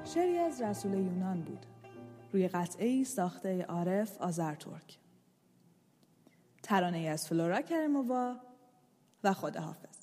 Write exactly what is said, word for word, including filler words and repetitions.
شعری از رسول یونان بود. روی قطعه‌ای ساخته عارف آذرتورک. ترانه‌ای از فلورا کریمووا و خداحافظ.